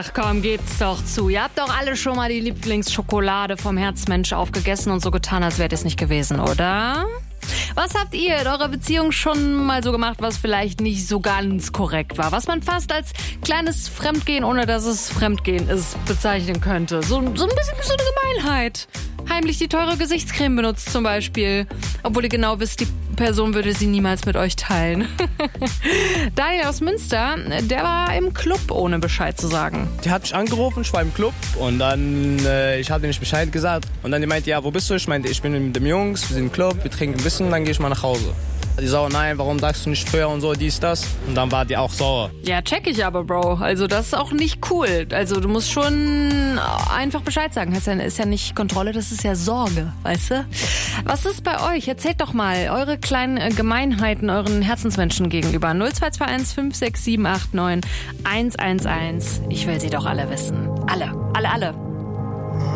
Ach komm, gebt's doch zu. Ihr habt doch alle schon mal die Lieblingsschokolade vom Herzmensch aufgegessen und so getan, als wäre das nicht gewesen, oder? Was habt ihr in eurer Beziehung schon mal so gemacht, was vielleicht nicht so ganz korrekt war? Was man fast als kleines Fremdgehen, ohne dass es Fremdgehen ist, bezeichnen könnte. So ein bisschen so eine Gemeinheit. Heimlich die teure Gesichtscreme benutzt zum Beispiel. Obwohl ihr genau wisst, die Person würde sie niemals mit euch teilen. Daniel aus Münster, der war im Club, ohne Bescheid zu sagen. Die hat mich angerufen, ich war im Club und dann, ich habe ihr nicht Bescheid gesagt. Und dann die meinte, ja, wo bist du? Ich meinte, ich bin mit dem Jungs, wir sind im Club, wir trinken ein bisschen, dann gehe ich mal nach Hause. Die sauer, nein, warum sagst du nicht früher und so, dies, das. Und dann war die auch sauer. Ja, check ich aber, Bro. Also das ist auch nicht cool. Also du musst schon einfach Bescheid sagen. Das ist ja nicht Kontrolle, das ist ja Sorge, weißt du? Was ist bei euch? Erzählt doch mal eure kleinen Gemeinheiten euren Herzensmenschen gegenüber. 0221 56789 111. Ich will sie doch alle wissen. Alle.